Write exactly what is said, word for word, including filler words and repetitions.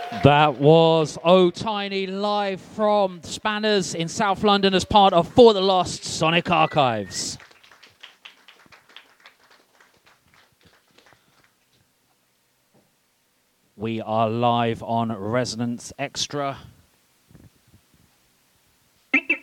That was Oh Tiny live from Spanners in South London as part of For the Lost Sonic Archives. We are live on Resonance Extra.